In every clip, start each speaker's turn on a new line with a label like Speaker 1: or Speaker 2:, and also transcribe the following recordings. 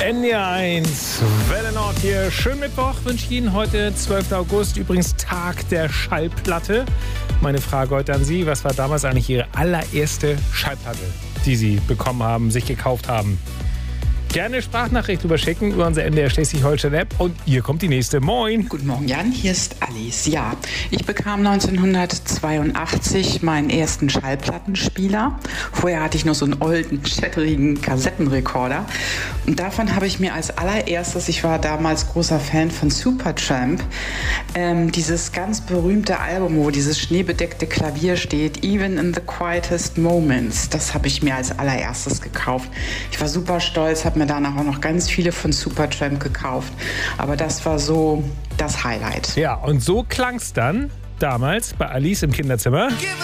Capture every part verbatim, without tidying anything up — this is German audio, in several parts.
Speaker 1: N D R eins, Welle Nord hier. Schönen Mittwoch wünsche ich Ihnen heute, zwölfter August, übrigens Tag der Schallplatte. Meine Frage heute an Sie, was war damals eigentlich Ihre allererste Schallplatte, die Sie bekommen haben, sich gekauft haben? Gerne Sprachnachricht überschicken über unsere N D R Schleswig-Holstein-App. Und hier kommt die nächste. Moin.
Speaker 2: Guten Morgen, Jan. Hier ist Alice. Ja, ich bekam neunzehnhundertzweiundachtzig meinen ersten Schallplattenspieler. Vorher hatte ich noch so einen olden, chatterigen Kassettenrekorder. Und davon habe ich mir als allererstes, ich war damals großer Fan von Supertramp, ähm, dieses ganz berühmte Album, wo dieses schneebedeckte Klavier steht, Even in the Quietest Moments. Das habe ich mir als allererstes gekauft. Ich war super stolz, habe mir danach auch noch ganz viele von Supertramp gekauft. Aber das war so das Highlight.
Speaker 1: Ja, und so klang es dann damals bei Alice im Kinderzimmer.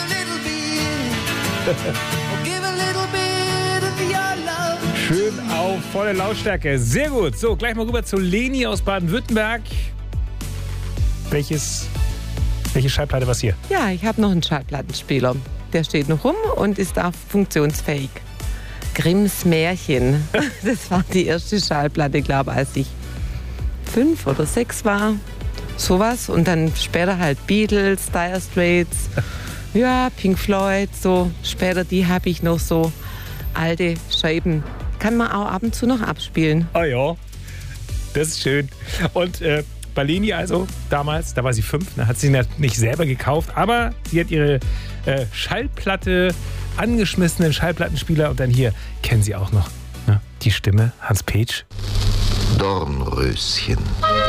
Speaker 1: Schön auf volle Lautstärke. Sehr gut. So, gleich mal rüber zu Leni aus Baden-Württemberg. Welches, welche Schallplatte was hier?
Speaker 3: Ja, ich habe noch einen Schallplattenspieler. Der steht noch rum und ist auch funktionsfähig. Grimms Märchen. Das war die erste Schallplatte, glaube ich, als ich fünf oder sechs war. Sowas. Und dann später halt Beatles, Dire Straits, ja, Pink Floyd, so. Später die habe ich noch so alte Scheiben. Kann man auch ab und zu noch abspielen.
Speaker 1: Ah ja, das ist schön. Und äh, bei Leni also damals, da war sie fünf, ne, hat sie nicht selber gekauft, aber sie hat ihre äh, Schallplatte, angeschmissenen Schallplattenspieler und dann hier, kennen Sie auch noch, ne, die Stimme, Hans Petsch.
Speaker 4: Dornröschen.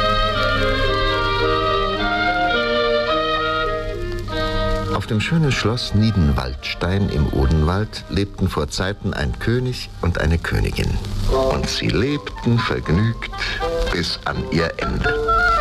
Speaker 4: Auf dem schönen Schloss Niedenwaldstein im Odenwald lebten vor Zeiten ein König und eine Königin. Und sie lebten vergnügt bis an ihr Ende.